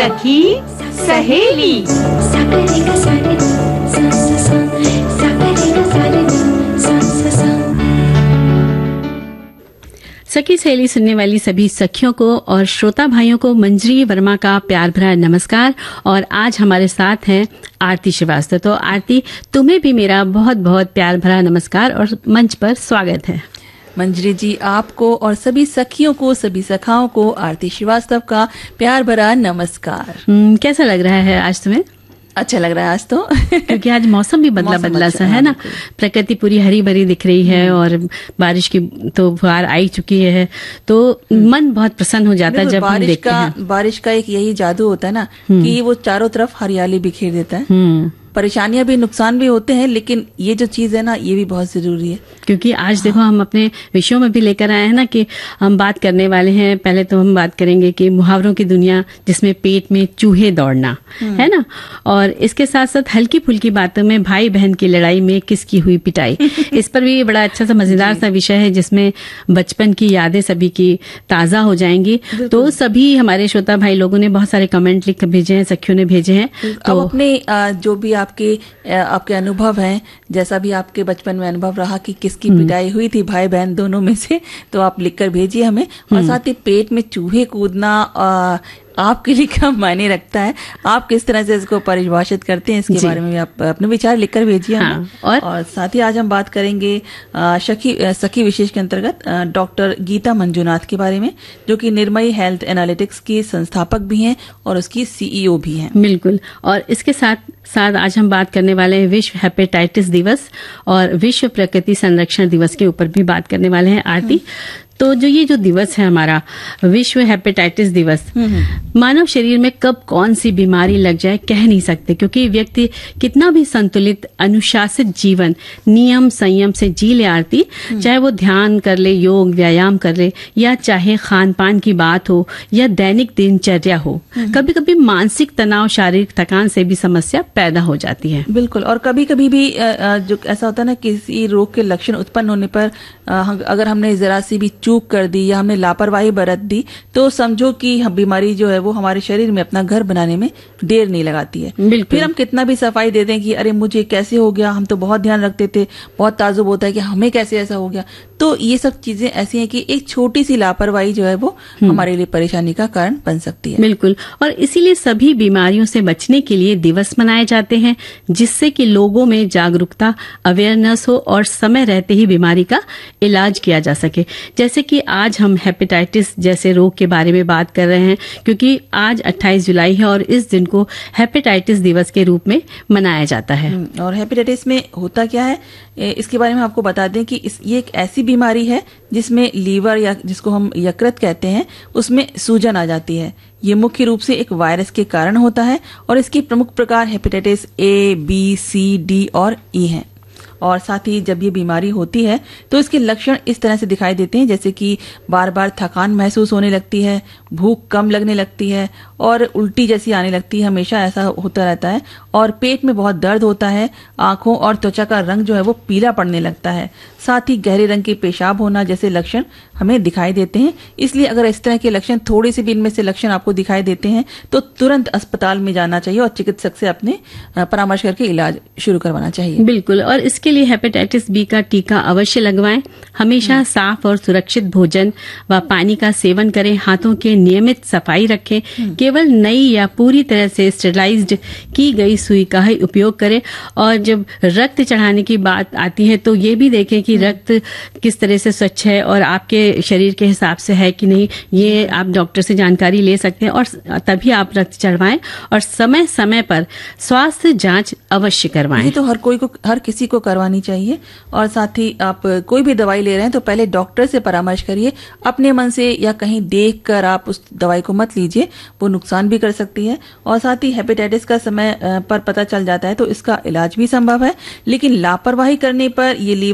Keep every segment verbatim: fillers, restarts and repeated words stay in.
सखी सहेली। सखी सहेली सुनने वाली सभी सखियों को और श्रोता भाइयों को मंजरी वर्मा का प्यार भरा नमस्कार। और आज हमारे साथ हैं आरती श्रीवास्तव। तो आरती, तुम्हें भी मेरा बहुत बहुत प्यार भरा नमस्कार और मंच पर स्वागत है। मंजरी जी, आपको और सभी सखियों को, सभी सखाओं को आरती श्रीवास्तव का प्यार भरा नमस्कार। कैसा लग रहा है आज तुम्हें? अच्छा लग रहा है आज तो क्योंकि आज मौसम भी बदला बदला सा है ना। प्रकृति पूरी हरी भरी दिख रही है और बारिश की तो फुहार आई चुकी है, तो मन बहुत प्रसन्न हो जाता है जब हम देखते हैं। बारिश का एक यही जादू होता है ना कि वो चारों तरफ हरियाली बिखेर देता है। परेशानियां भी, नुकसान भी होते हैं, लेकिन ये जो चीज है ना, ये भी बहुत जरूरी है। क्योंकि आज देखो हम अपने विषयों में भी लेकर आए हैं ना कि हम बात करने वाले हैं। पहले तो हम बात करेंगे कि मुहावरों की दुनिया, जिसमें पेट में चूहे दौड़ना है ना, और इसके साथ साथ हल्की फुल्की बातों में भाई बहन की लड़ाई में किसकी हुई पिटाई। इस पर भी बड़ा अच्छा सा मजेदार सा विषय है, जिसमें बचपन की यादें सभी की ताजा हो जाएंगी। तो सभी हमारे श्रोता भाई लोगों ने बहुत सारे कमेंट लिख भेजे हैं, सखियों ने भेजे हैं। तो अपने जो भी आपके आपके अनुभव हैं, जैसा भी आपके बचपन में अनुभव रहा कि किसकी पिटाई हुई थी भाई बहन दोनों में से, तो आप लिखकर भेजिए हमें। और साथ ही पेट में चूहे कूदना आ, आपके लिए क्या मायने रखता है, आप किस तरह से इसको परिभाषित करते हैं, इसके बारे में आप अपने विचार लिखकर भेजिए हमें। हाँ, और? और साथ ही आज हम बात करेंगे सखी सखी विशेष के अंतर्गत डॉक्टर गीता मंजुनाथ के बारे में, जो कि निर्मयी हेल्थ एनालिटिक्स की संस्थापक भी हैं और उसकी सीईओ भी हैं। बिल्कुल। और इसके साथ साथ आज हम बात करने वाले हैं विश्व हेपेटाइटिस दिवस और विश्व प्रकृति संरक्षण दिवस के ऊपर भी बात करने वाले हैं आरती। तो जो ये जो दिवस है हमारा विश्व हेपेटाइटिस दिवस, मानव शरीर में कब कौन सी बीमारी लग जाए कह नहीं सकते, क्योंकि व्यक्ति कितना भी संतुलित अनुशासित जीवन नियम संयम से जी ले आरती, चाहे वो ध्यान कर ले, योग व्यायाम कर ले, या चाहे खान पान की बात हो या दैनिक दिनचर्या हो, कभी कभी मानसिक तनाव, शारीरिक थकान से भी समस्या पैदा हो जाती है। बिल्कुल। और कभी कभी भी जो ऐसा होता है ना, किसी रोग के लक्षण उत्पन्न होने पर अगर हमने जरा सी भी चूक कर दी या हमने लापरवाही बरत दी, तो समझो कि बीमारी जो है वो हमारे शरीर में अपना घर बनाने में देर नहीं लगाती है। फिर हम कितना भी सफाई दे दें कि अरे मुझे कैसे हो गया, हम तो बहुत ध्यान रखते थे, बहुत ताजुब होता है कि हमें कैसे ऐसा हो गया। तो ये सब चीजें ऐसी हैं कि एक छोटी सी लापरवाही जो है वो हमारे लिए परेशानी का कारण बन सकती है। बिल्कुल। और इसीलिए सभी बीमारियों से बचने के लिए दिवस मनाए जाते हैं, जिससे कि लोगों में जागरूकता, अवेयरनेस हो और समय रहते ही बीमारी का इलाज किया जा सके। जैसे कि आज हम हेपेटाइटिस जैसे रोग के बारे में बात कर रहे हैं, क्योंकि आज अट्ठाईस जुलाई है और इस दिन को हेपेटाइटिस दिवस के रूप में मनाया जाता है। और हेपेटाइटिस में होता क्या है, इसके बारे में आपको बता दें कि इस, ये एक ऐसी बीमारी है जिसमें लीवर, या जिसको हम यकृत कहते हैं, उसमें सूजन आ जाती है। ये मुख्य रूप से एक वायरस के कारण होता है और इसके प्रमुख प्रकार hepatitis A, B, C, D और ई हैं। और साथ ही जब ये बीमारी होती है तो इसके लक्षण इस तरह से दिखाई देते हैं, जैसे कि बार बार थकान महसूस होने लगती है, भूख कम लगने लगती है और उल्टी जैसी आने लगती है, हमेशा ऐसा होता रहता है। और पेट में बहुत दर्द होता है, आंखों और त्वचा का रंग जो है वो पीला पड़ने लगता है। साथ ही गहरे रंग के पेशाब होना जैसे लक्षण हमें दिखाई देते हैं। इसलिए अगर इस तरह के लक्षण, थोड़े से भी इनमें से लक्षण आपको दिखाई देते हैं, तो तुरंत अस्पताल में जाना चाहिए और चिकित्सक से अपने परामर्श करके इलाज शुरू करवाना चाहिए। बिल्कुल। और इसके लिए हेपेटाइटिस बी का टीका अवश्य लगवाएं। हमेशा साफ और सुरक्षित भोजन व पानी का सेवन करें। हाथों के नियमित सफाई रखें। केवल नई या पूरी तरह से स्टेरिलाइज्ड की गई सुई का ही उपयोग करें। और जब रक्त चढ़ाने की बात आती है तो ये भी देखें कि रक्त किस तरह से स्वच्छ है और आपके शरीर के हिसाब से है कि नहीं। ये आप डॉक्टर से जानकारी ले सकते हैं और तभी आप रक्त चढ़वाएं। और समय समय पर स्वास्थ्य जांच अवश्य करवाएं। ये तो हर कोई को, हर किसी को करवानी चाहिए। और साथ ही आप कोई भी दवाई ले रहे हैं तो पहले डॉक्टर से परामर्श करिए। अपने मन से या कहीं देख कर आप उस दवाई को मत लीजिए, वो नुकसान भी कर सकती है। और साथ ही हेपेटाइटिस का समय पर पता चल जाता है तो इसका इलाज भी संभव है, लेकिन लापरवाही करने पर ये लीवर को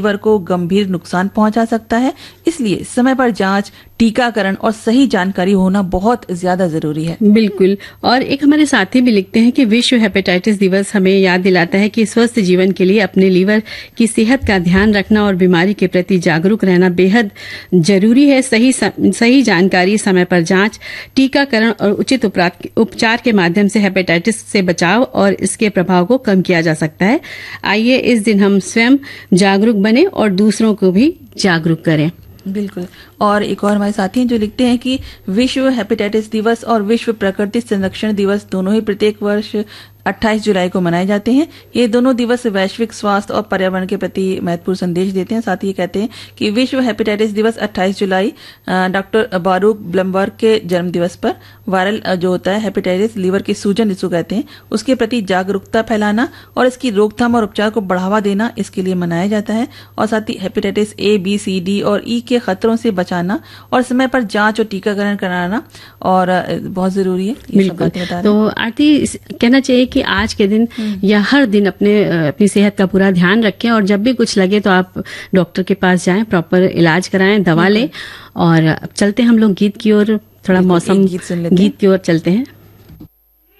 गंभीर नुकसान पहुंचा सकता है। इसलिए समय पर जांच, टीकाकरण और सही जानकारी होना बहुत ज्यादा जरूरी है। बिल्कुल। और एक हमारे साथी भी लिखते हैं कि विश्व हेपेटाइटिस दिवस हमें याद दिलाता है कि स्वस्थ जीवन के लिए अपने लीवर की सेहत का ध्यान रखना और बीमारी के प्रति जागरूक रहना बेहद जरूरी है। सही सही जानकारी, समय पर जांच, टीकाकरण और उचित उपचार के माध्यम से हेपेटाइटिस से बचाव और इसके प्रभाव को कम किया जा सकता है। आइए इस दिन हम स्वयं जागरूक बने और दूसरों को भी जागरूक करें। बिल्कुल। और एक और हमारे साथी हैं जो लिखते हैं कि विश्व हेपेटाइटिस दिवस और विश्व प्रकृति संरक्षण दिवस दोनों ही प्रत्येक वर्ष अट्ठाईस जुलाई को मनाए जाते हैं। ये दोनों दिवस वैश्विक स्वास्थ्य और पर्यावरण के प्रति महत्वपूर्ण संदेश देते हैं। साथ ही कहते हैं कि विश्व हेपेटाइटिस दिवस अट्ठाईस जुलाई डॉक्टर बारूक ब्लमबर्ग के जन्म दिवस पर वायरल जो होता है हेपेटाइटिस, लीवर की सूजन जिसको कहते हैं, उसके प्रति जागरूकता फैलाना और इसकी रोकथाम और उपचार को बढ़ावा देना, इसके लिए मनाया जाता है। और साथ ही hepatitis A, B, C, D और ई के खतरों से बचाना और समय पर जांच और टीकाकरण कराना और बहुत जरूरी है। ये सब बातें बता रहे हैं। तो आरती, कहना चाहिए कि आज के दिन या हर दिन अपने अपनी सेहत का पूरा ध्यान रखें और जब भी कुछ लगे तो आप डॉक्टर के पास जाएं, प्रॉपर इलाज कराएं, दवा लें। और अब चलते हैं हम लोग गीत की ओर, थोड़ा मौसम गीत सुन लेते हैं। गीत की ओर चलते हैं।